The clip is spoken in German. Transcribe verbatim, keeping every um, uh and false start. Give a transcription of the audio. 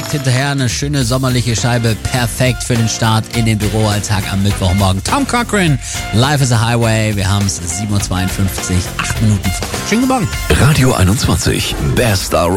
direkt hinterher eine schöne sommerliche Scheibe. Perfekt für den Start in den Büroalltag am Mittwochmorgen. Tom Cochrane, Life is a Highway. Wir haben es sieben Uhr zweiundfünfzig, acht Minuten vor. Schönen guten Morgen. Radio einundzwanzig, Best